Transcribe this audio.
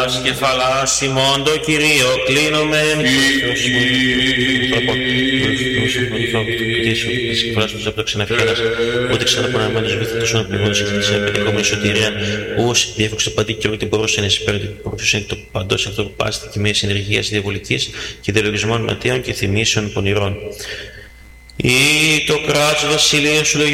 κεφαλάς ημών το Κυρίο κλείνομεν από το ξεναφιέρας ούτε ξαναποναμένος βήθητος να πληγώνεις και της επενδικόμενης σωτηρία ούς διέφωξε το παντή και ό,τι μπορούσε να εισπέρει προφήσουν το παντός αυτό που πάστη και μια συνεργίας διαβολικής και διαλογισμών ματίων και θυμήσεων πονηρών. Ή το κράτος βασιλείου σου